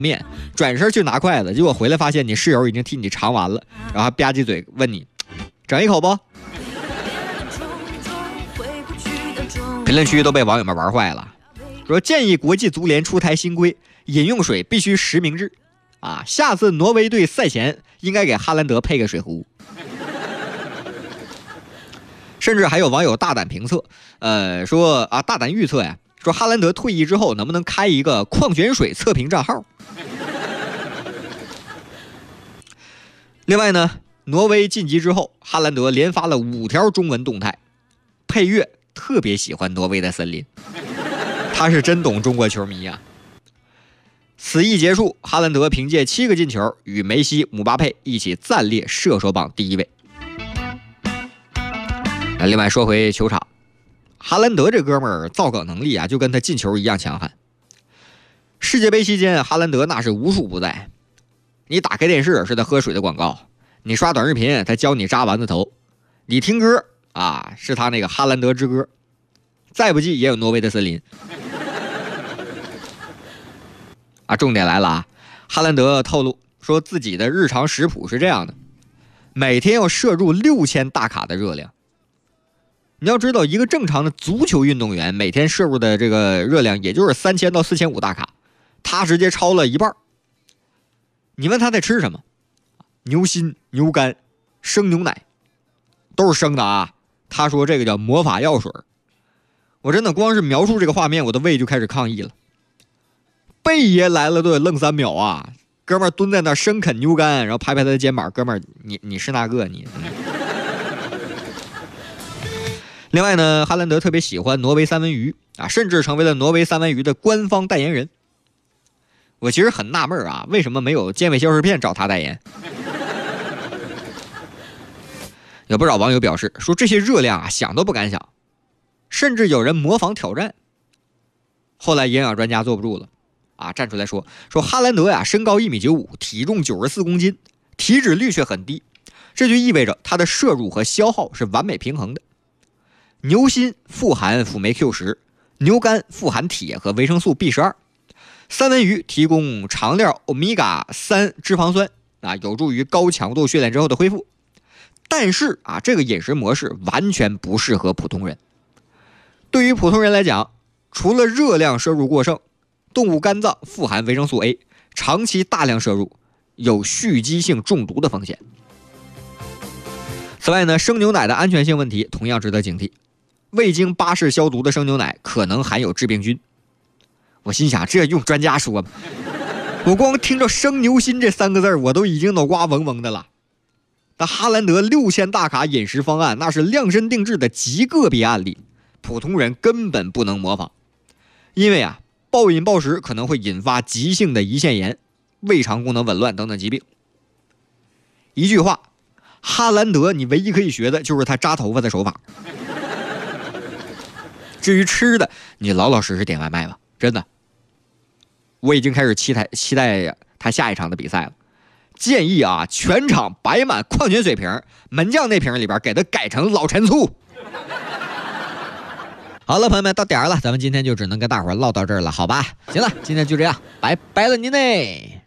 面，转身去拿筷子，结果回来发现你室友已经替你尝完了，然后吧唧嘴问你整一口不？评论区都被网友们玩坏了，说建议国际足联出台新规，饮用水必须实名制啊！下次挪威队赛前应该给哈兰德配个水壶。甚至还有网友大胆评测，说啊，大胆预测呀，说哈兰德退役之后能不能开一个矿泉水测评账号？另外呢，挪威晋级之后，哈兰德连发了5条中文动态，配乐特别喜欢挪威的森林，他是真懂中国球迷啊。此役结束，哈兰德凭借7个进球，与梅西、姆巴佩一起暂列射手榜第1位。另外说回球场，哈兰德这哥们儿造梗能力啊，就跟他进球一样强悍。世界杯期间，哈兰德那是无处不在。你打开电视是他喝水的广告，你刷短视频他教你扎丸子头，你听歌啊是他那个哈兰德之歌，再不济也有挪威的森林。啊，重点来了啊！哈兰德透露说自己的日常食谱是这样的：每天要摄入6000大卡的热量。你要知道，一个正常的足球运动员每天摄入的这个热量也就是3000到4500大卡，他直接超了一半。你问他在吃什么？牛心、牛肝、生牛奶，都是生的啊。他说这个叫魔法药水。我真的光是描述这个画面，我的胃就开始抗议了。贝爷来了都得愣3秒啊！哥们儿蹲在那生啃牛肝，然后拍拍他的肩膀，哥们儿，你是那个你。另外呢，哈兰德特别喜欢挪威三文鱼啊，甚至成为了挪威三文鱼的官方代言人。我其实很纳闷啊，为什么没有健胃消食片找他代言？有不少网友表示说这些热量啊想都不敢想，甚至有人模仿挑战。后来营养专家坐不住了啊，站出来说哈兰德呀身高1.95米，体重94公斤，体脂率却很低，这就意味着他的摄入和消耗是完美平衡的。牛心富含辅酶 Q10， 牛肝富含铁和维生素 B12， 三文鱼提供长链欧米伽3脂肪酸啊，有助于高强度训练之后的恢复。但是啊，这个饮食模式完全不适合普通人。对于普通人来讲，除了热量摄入过剩，动物肝脏富含维生素 A， 长期大量摄入有蓄积性中毒的风险。此外呢，生牛奶的安全性问题同样值得警惕。未经巴氏消毒的生牛奶可能含有致病菌。我心想，这用专家说吗？我光听着生牛心这3个字我都已经脑瓜嗡嗡的了。但哈兰德6000大卡饮食方案那是量身定制的极个别案例，普通人根本不能模仿。因为啊，暴饮暴食可能会引发急性的胰腺炎、胃肠功能紊乱等等疾病。一句话，哈兰德你唯一可以学的就是他扎头发的手法。至于吃的，你老老实实点外卖吧，真的。我已经开始期待他下一场的比赛了。建议啊，全场摆满矿泉水瓶，门将那瓶里边给他改成老陈醋。好了，朋友们，到点了，咱们今天就只能跟大伙唠到这儿了，好吧？行了，今天就这样，拜拜了您嘞。